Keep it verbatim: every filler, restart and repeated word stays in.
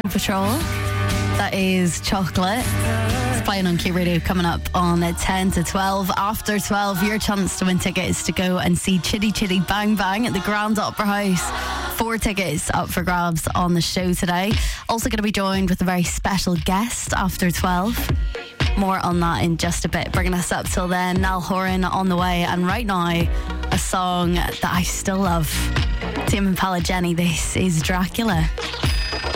Patrol. That is Chocolate. It's playing on Q Radio coming up on ten to twelve. After twelve, your chance to win tickets to go and see Chitty Chitty Bang Bang at the Grand Opera House. Four tickets up for grabs on the show today. Also going to be joined with a very special guest after twelve. More on that in just a bit. Bringing us up till then, Niall Horan on the way. And right now, a song that I still love. Tame Impala, Jenny, this is Dracula.